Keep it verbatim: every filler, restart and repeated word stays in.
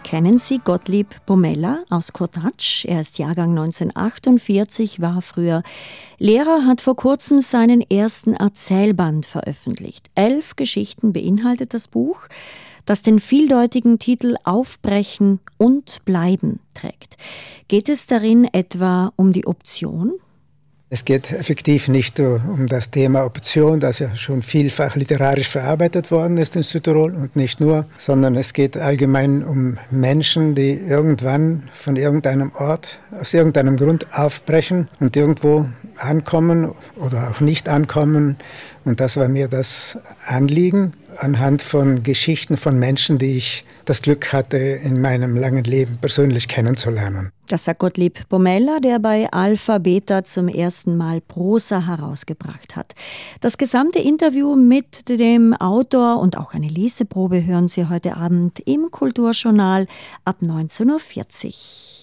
Kennen Sie Gottlieb Bomella aus Kurtatsch? Er ist Jahrgang neunzehnhundertachtundvierzig, war früher Lehrer, hat vor kurzem seinen ersten Erzählband veröffentlicht. Elf Geschichten beinhaltet das Buch, das den vieldeutigen Titel Aufbrechen und Bleiben trägt. Geht es darin etwa um die Option? Es geht effektiv nicht um das Thema Option, das ja schon vielfach literarisch verarbeitet worden ist in Südtirol und nicht nur, sondern es geht allgemein um Menschen, die irgendwann von irgendeinem Ort, aus irgendeinem Grund aufbrechen und irgendwo ankommen oder auch nicht ankommen. Und das war mir das Anliegen, anhand von Geschichten von Menschen, die ich das Glück hatte, in meinem langen Leben persönlich kennenzulernen. Das sagt Gottlieb Bomella, der bei Alpha Beta zum ersten Mal Prosa herausgebracht hat. Das gesamte Interview mit dem Autor und auch eine Leseprobe hören Sie heute Abend im Kulturjournal ab neunzehn Uhr vierzig.